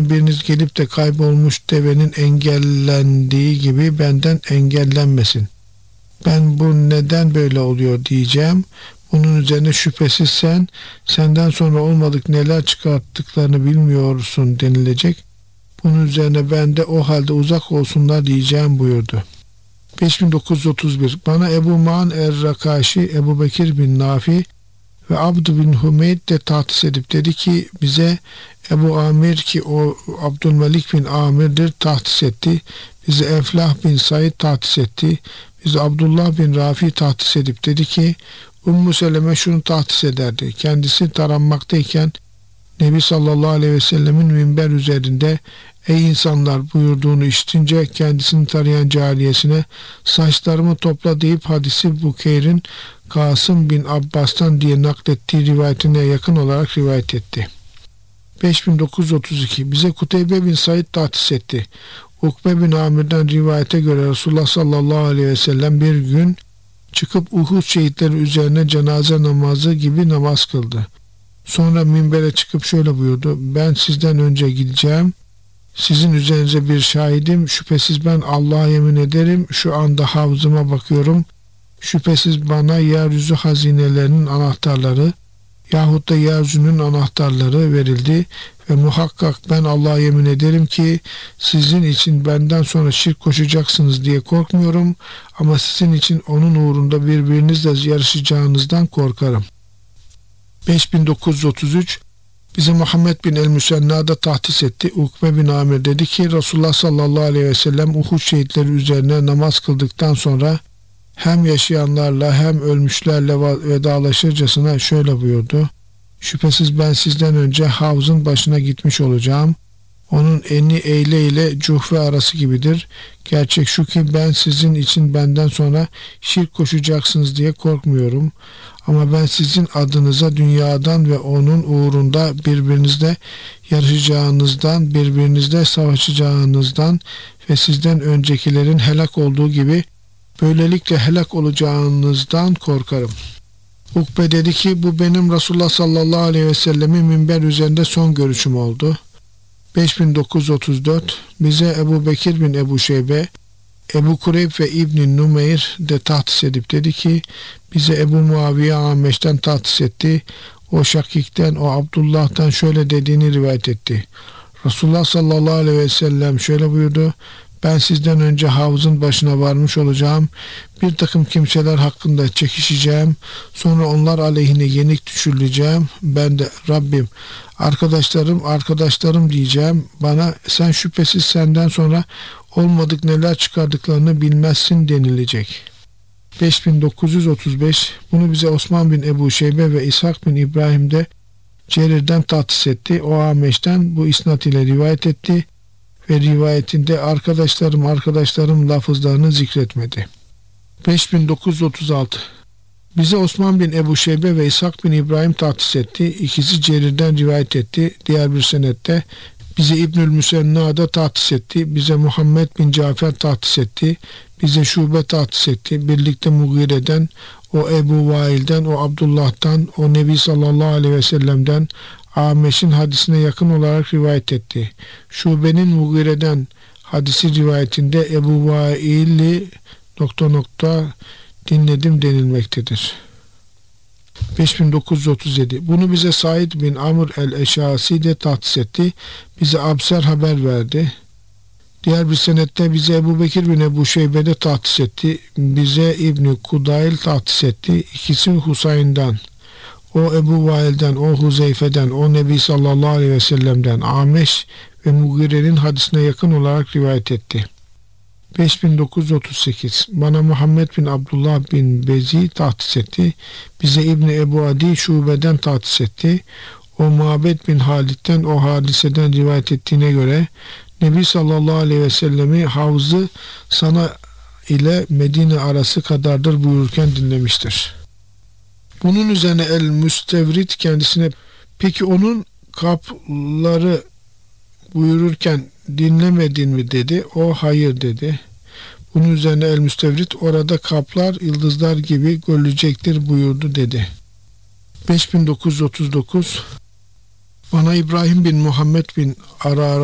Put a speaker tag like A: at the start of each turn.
A: sizden biriniz gelip de kaybolmuş devenin engellendiği gibi benden engellenmesin. Ben bu neden böyle oluyor diyeceğim. Bunun üzerine şüphesiz senden sonra olmadık neler çıkarttıklarını bilmiyorsun denilecek. Bunun üzerine ben de o halde uzak olsunlar diyeceğim buyurdu. 5931. Bana Ebu Ma'an Er-Rakaşi, Ebu Bekir bin Nafi ve Abd bin Hümeyd de tahsis edip dedi ki bize Ebu Amir, ki o Abdülmelik bin Amir'dir, tahsis etti. Bize Eflah bin Said tahsis etti. Bize Abdullah bin Rafi tahsis edip dedi ki Ümmü Seleme şunu tahsis ederdi. Kendisi taranmaktayken Nebi sallallahu aleyhi ve sellemin minber üzerinde ey insanlar buyurduğunu işitince kendisini tarayan cariyesine saçlarımı topla deyip hadisi Bukeyr'in Kasım bin Abbas'tan diye naklettiği rivayetine yakın olarak rivayet etti. 5932. Bize Kuteybe bin Said tahsis etti. Ukbe bin Amir'den rivayete göre Resulullah sallallahu aleyhi ve sellem bir gün çıkıp Uhud şehitleri üzerine cenaze namazı gibi namaz kıldı. Sonra minbere çıkıp şöyle buyurdu. Ben sizden önce gideceğim. Sizin üzerinize bir şahidim. Şüphesiz ben Allah'a yemin ederim. Şu anda havzıma bakıyorum. Şüphesiz bana yeryüzü hazinelerinin anahtarları yahut da yeryüzünün anahtarları verildi. Ve muhakkak ben Allah'a yemin ederim ki sizin için benden sonra şirk koşacaksınız diye korkmuyorum. Ama sizin için onun uğrunda birbirinizle yarışacağınızdan korkarım. 5933. Bize Muhammed bin el-Müsenna'da tahsis etti. Ukbe bin Amir dedi ki Resulullah sallallahu aleyhi ve sellem Uhud şehitleri üzerine namaz kıldıktan sonra hem yaşayanlarla hem ölmüşlerle vedalaşırcasına şöyle buyurdu. Şüphesiz ben sizden önce havzın başına gitmiş olacağım. Onun eni Eyle ile Cuhve arası gibidir. Gerçek şu ki ben sizin için benden sonra şirk koşacaksınız diye korkmuyorum. Ama ben sizin adınıza dünyadan ve onun uğrunda birbirinizle yarışacağınızdan, birbirinizle savaşacağınızdan ve sizden öncekilerin helak olduğu gibi böylelikle helak olacağınızdan korkarım. Ukbe dedi ki bu benim Resulullah sallallahu aleyhi ve sellemin minber üzerinde son görüşüm oldu. 5934. Bize Ebu Bekir bin Ebu Şeybe, Ebu Kureyb ve İbn-i Numeyr de tahsis edip dedi ki bize Ebu Muaviye Ameş'ten tahsis etti. O Şakik'ten, o Abdullah'tan şöyle dediğini rivayet etti. Resulullah sallallahu aleyhi ve sellem şöyle buyurdu. Ben sizden önce havuzun başına varmış olacağım. Bir takım kimseler hakkında çekişeceğim. Sonra onlar aleyhine yenik düşürüleceğim. Ben de Rabbim, arkadaşlarım diyeceğim. Bana sen şüphesiz senden sonra olmadık neler çıkardıklarını bilmezsin denilecek. 5935. Bunu bize Osman bin Ebu Şeybe ve İshak bin İbrahim de Cerir'den tahsis etti. O Ameş'ten bu isnat ile rivayet etti ve rivayetinde arkadaşlarım lafızlarını zikretmedi. 5936. Bize Osman bin Ebu Şeybe ve İshak bin İbrahim tahsis etti. İkisi Cerir'den rivayet etti. Diğer bir senette bize İbnül Müsenna'da tahsis etti. Bize Muhammed bin Cafer tahsis etti. Bize Şube tahsis etti. Birlikte Mugire'den, o Ebu Vail'den, o Abdullah'tan, o Nebi sallallahu aleyhi ve sellem'den Ameş'in hadisine yakın olarak rivayet etti. Şube'nin Mugire'den hadisi rivayetinde Ebu Vail'i ... dinledim denilmektedir. 5937. Bunu bize Said bin Amr el-Eşasi de tahsis etti. Bize Abser haber verdi. Diğer bir senette bize Ebu Bekir bin Ebu Şeybe de tahsis etti. Bize İbn-i Kudayl tahsis etti. İkisi Husayn'dan. O Ebu Vail'den, o Huzeyfe'den, o Nebi sallallahu aleyhi ve sellem'den Ameş ve Mugire'nin hadisine yakın olarak rivayet etti. 5938. Bana Muhammed bin Abdullah bin Bezi tahsis etti. Bize İbni Ebu Adi Şube'den tahsis etti. O Mabed bin Halid'den o hadiseden rivayet ettiğine göre Nebi sallallahu aleyhi ve sellemi havzı Sana ile Medine arası kadardır buyururken dinlemiştir. Bunun üzerine el-Müstevrit kendisine peki onun kapları buyururken dinlemedin mi dedi. O hayır dedi. Bunun üzerine el-Müstevrit orada kaplar yıldızlar gibi görülecektir buyurdu dedi. 5939. Bana İbrahim bin Muhammed bin Arara